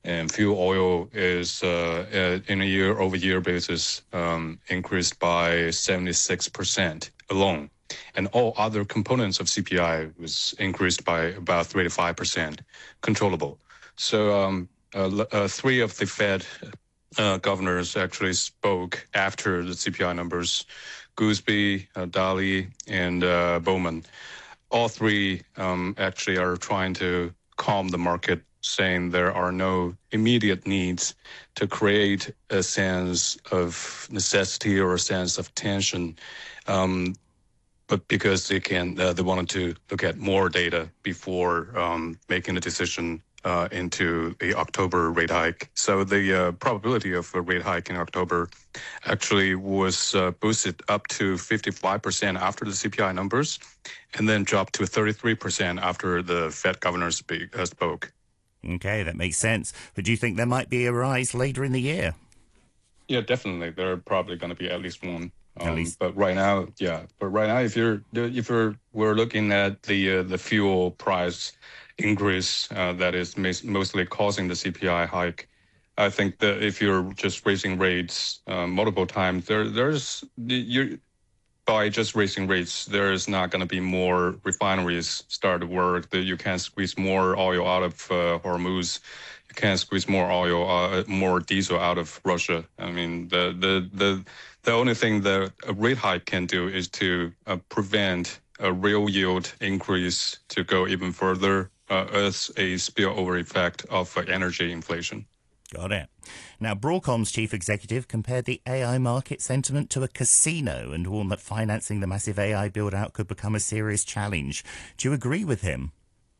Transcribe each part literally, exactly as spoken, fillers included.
And fuel oil is uh, in a year-over-year basis um, increased by seventy-six percent alone. And all other components of C P I was increased by about thirty-five percent, controllable. So um, uh, uh, three of the Fed uh, governors actually spoke after the C P I numbers, Gooseby, uh, Daly, and uh, Bowman. All three um, actually are trying to calm the market, saying there are no immediate needs to create a sense of necessity or a sense of tension. Um, but because they can, uh, they wanted to look at more data before um, making a decision uh, into the October rate hike. So the uh, probability of a rate hike in October actually was uh, boosted up to fifty-five percent after the C P I numbers, and then dropped to thirty-three percent after the Fed governor speak, uh, spoke. Okay, that makes sense. But do you think there might be a rise later in the year? Yeah, definitely. There are probably going to be at least one. Um, At least. But right now, yeah. But right now, if you're if you're we're looking at the uh, the fuel price increase uh, that is mostly causing the C P I hike, I think that if you're just raising rates uh, multiple times, there there's you by just raising rates, there is not going to be more refineries start to work. That you can squeeze more oil out of uh, Hormuz. You can squeeze more oil, uh, more diesel out of Russia. I mean, the the the the only thing that a rate hike can do is to uh, prevent a real yield increase to go even further uh, as a spillover effect of uh, energy inflation. Got it. Now, Broadcom's chief executive compared the A I market sentiment to a casino and warned that financing the massive A I build-out could become a serious challenge. Do you agree with him?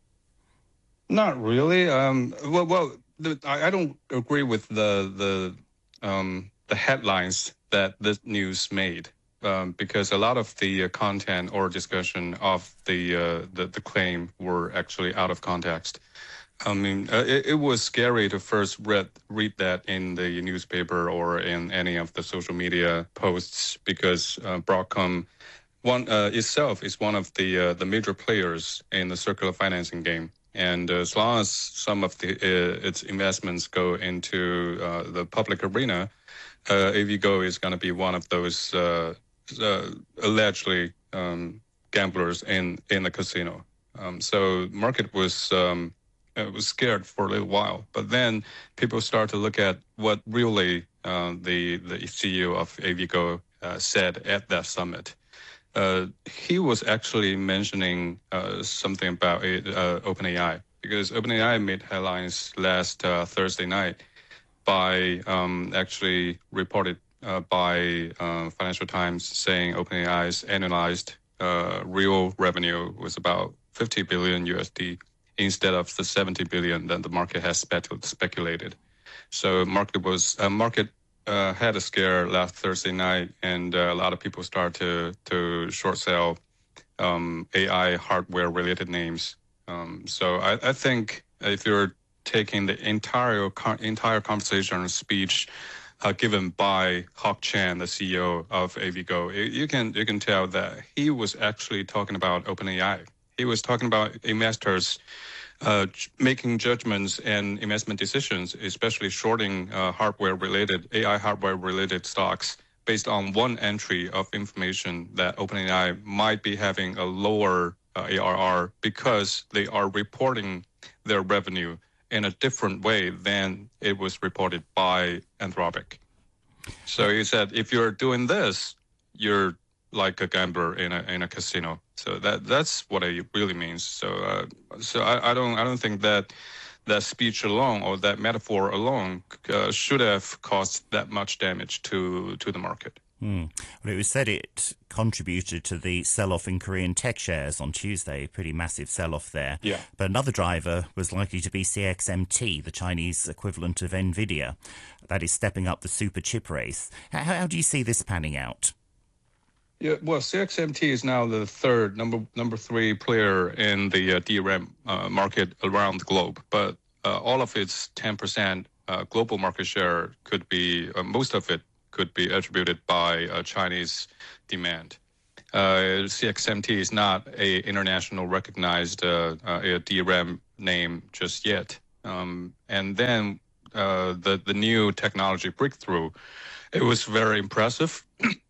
Not really. Um, well, well, the, I, I don't agree with the the um, the headlines that this news made, um, because a lot of the uh, content or discussion of the, uh, the the claim were actually out of context. I mean, uh, it, it was scary to first read read that in the newspaper or in any of the social media posts, because uh, Broadcom one uh, itself is one of the uh, the major players in the circular financing game. And as long as some of the uh, its investments go into uh, the public arena, uh, AVGO is going to be one of those uh, uh, allegedly um, gamblers in, in the casino. Um, so market was um, uh, was scared for a little while, but then people start to look at what really uh, the the C E O of AVGO uh, said at that summit. Uh, he was actually mentioning uh, something about it, uh, OpenAI, because OpenAI made headlines last uh, Thursday night by um, actually reported uh, by uh, Financial Times saying OpenAI's annualized uh, real revenue was about fifty billion U S D instead of the seventy billion that the market has specul- speculated. So market was uh, market. Uh, had a scare last Thursday night, and uh, a lot of people start to to short sell um, A I hardware related names. Um, so I, I think if you're taking the entire entire conversation or speech uh, given by Hock Chan, the C E O of AVGO, you can you can tell that he was actually talking about OpenAI. He was talking about investors Uh, making judgments and investment decisions, especially shorting uh, hardware-related, A I hardware-related stocks based on one entry of information that OpenAI might be having a lower uh, A R R because they are reporting their revenue in a different way than it was reported by Anthropic. So he said, if you're doing this, you're like a gambler in a in a casino. So that that's what it really means. So uh, so I, I don't I don't think that that speech alone or that metaphor alone uh, should have caused that much damage to to the market. Hmm. Well, it was said it contributed to the sell-off in Korean tech shares on Tuesday, pretty massive sell-off there. Yeah. But another driver was likely to be C X M T, the Chinese equivalent of Nvidia. That is stepping up the super chip race. How, how do you see this panning out? Yeah, well, C X M T is now the third, number number three player in the uh, D RAM uh, market around the globe. But uh, all of its ten percent uh, global market share could be, uh, most of it could be attributed by uh, Chinese demand. Uh, C X M T is not a international recognized uh, uh, a D RAM name just yet. Um, and then uh, the the new technology breakthrough, it was very impressive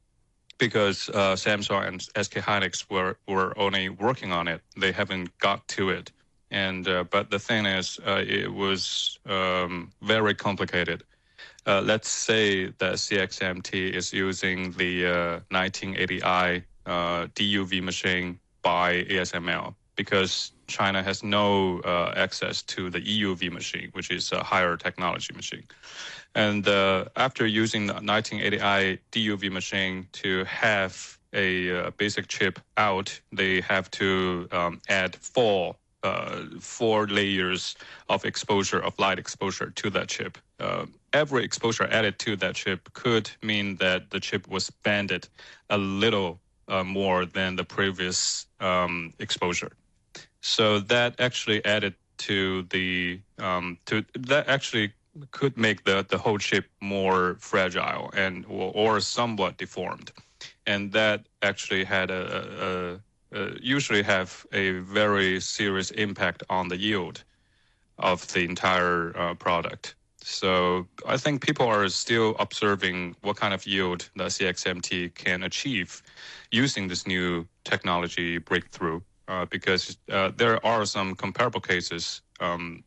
because uh, Samsung and S K Hynix were were only working on it. They haven't got to it. And uh, but the thing is, uh, it was um, very complicated. Uh, let's say that C X M T is using the uh, nineteen eighty i uh, D U V machine by A S M L because China has no uh, access to the E U V machine, which is a higher technology machine. And uh, after using the nineteen eighty i D U V machine to have a uh, basic chip out, they have to um, add four uh, four layers of exposure, of light exposure to that chip. Uh, every exposure added to that chip could mean that the chip was banded a little uh, more than the previous um, exposure. So that actually added to the um, to that actually could make the, the whole chip more fragile and or, or somewhat deformed, and that actually had a, a, a usually have a very serious impact on the yield of the entire uh, product. So I think people are still observing what kind of yield the C X M T can achieve using this new technology breakthrough, uh, because uh, there are some comparable cases um,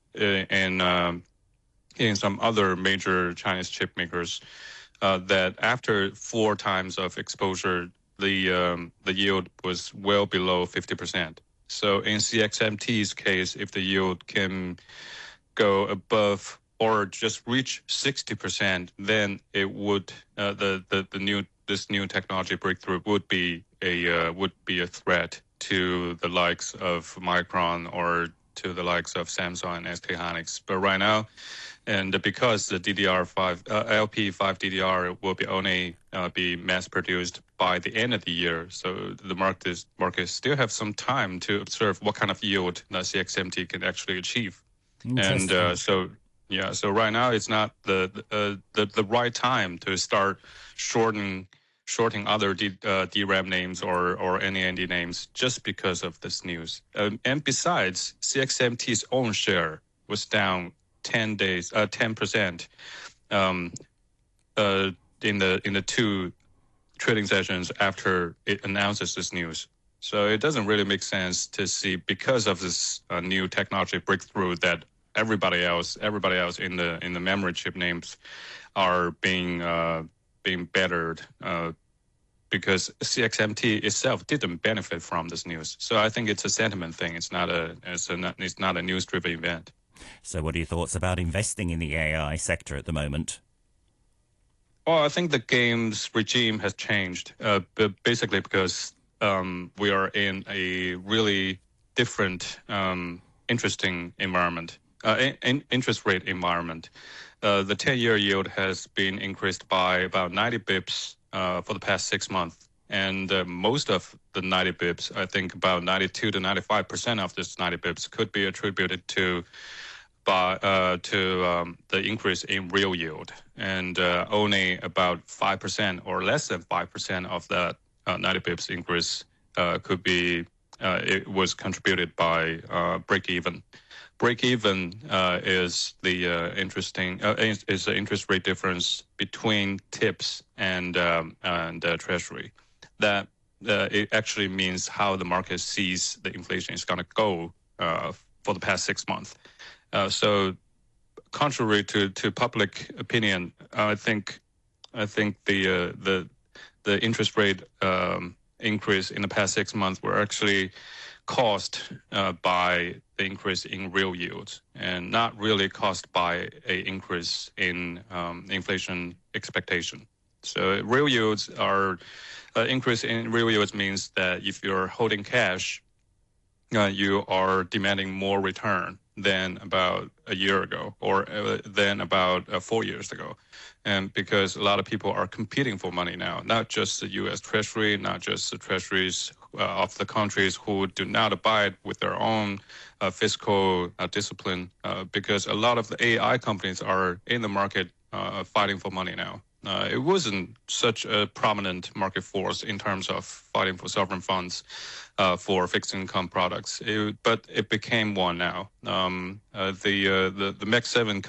in um, in some other major Chinese chip makers uh, that after four times of exposure, the um, the yield was well below fifty percent. So in C X M T's case, if the yield can go above or just reach sixty percent, then it would uh, the, the the new this new technology breakthrough would be a uh, would be a threat to the likes of Micron or to the likes of Samsung and S K Hynix. But right now, and because the D D R five uh, L P five D D R will be only uh, be mass produced by the end of the year, so the market market still have some time to observe what kind of yield that C X M T can actually achieve. And uh, so. Yeah, so right now it's not the uh, the the right time to start shorting shorting other D, uh, D RAM names or or any N D names just because of this news. Um, and besides, C X M T's own share was down ten days, uh, ten percent, um, uh, in the in the two trading sessions after it announces this news. So it doesn't really make sense to see because of this uh, new technology breakthrough that everybody else, everybody else in the in the memory chip names are being uh, being bettered uh, because C X M T itself didn't benefit from this news. So I think it's a sentiment thing. It's not a it's a it's not a news-driven event. So what are your thoughts about investing in the A I sector at the moment? Well, I think the game's regime has changed, uh, but basically because um, we are in a really different, um, interesting environment. Uh, in, interest rate environment. Uh, the ten-year yield has been increased by about ninety bips uh, for the past six months. And uh, most of the ninety bips, I think about ninety-two to ninety-five percent of this ninety bips could be attributed to by uh, to um, the increase in real yield. And uh, only about five percent or less than five percent of that uh, ninety bips increase uh, could be, uh, it was contributed by uh, break-even. Break-even uh, is the uh, interesting uh, is, is the interest rate difference between tips and um, and uh, Treasury. That uh, it actually means how the market sees the inflation is going to go uh, for the past six months. Uh, so, contrary to, to public opinion, I think I think the uh, the the interest rate um, increase in the past six months were actually caused uh, by the increase in real yields and not really caused by a increase in um, inflation expectation. So real yields are uh, increase in real yields means that if you're holding cash, uh, you are demanding more return than about a year ago or uh, than about uh, four years ago. And because a lot of people are competing for money now, not just the U S Treasury, not just the treasuries uh, of the countries who do not abide with their own uh, fiscal uh, discipline, uh, because a lot of the A I companies are in the market uh, fighting for money now. Uh, it wasn't such a prominent market force in terms of fighting for sovereign funds uh, for fixed income products, it, but it became one now. Um, uh, the, uh, the the M E X seven